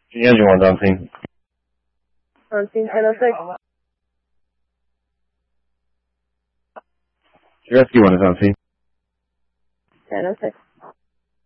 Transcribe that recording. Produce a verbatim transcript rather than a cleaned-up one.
今天就往上听。 嗯，今天的最。 Grazie, buonasera, sì. Buonasera.